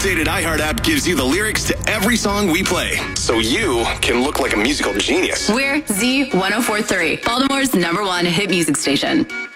updated iHeart app gives you the lyrics to every song we play, so you can look like a musical genius. We're Z1043, Baltimore's #1 hit music station.